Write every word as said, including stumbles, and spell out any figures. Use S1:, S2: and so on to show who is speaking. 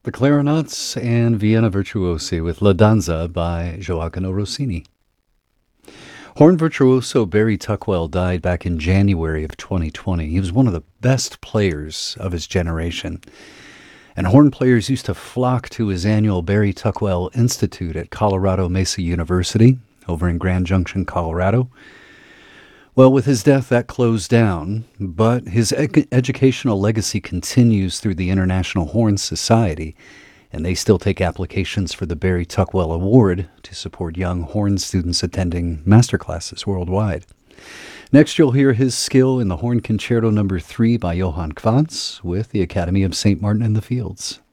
S1: The Clarinets and Vienna Virtuosi with La Danza by Gioacchino Rossini. Horn virtuoso Barry Tuckwell died back in January of twenty twenty. He was one of the best players of his generation. And horn players used to flock to his annual Barry Tuckwell Institute at Colorado Mesa University over in Grand Junction, Colorado. Well, with his death, that closed down, but his ed- educational legacy continues through the International Horn Society, and they still take applications for the Barry Tuckwell Award to support young horn students attending masterclasses worldwide. Next, you'll hear his skill in the Horn Concerto Number three by Johann Quantz with the Academy of Saint Martin in the Fields.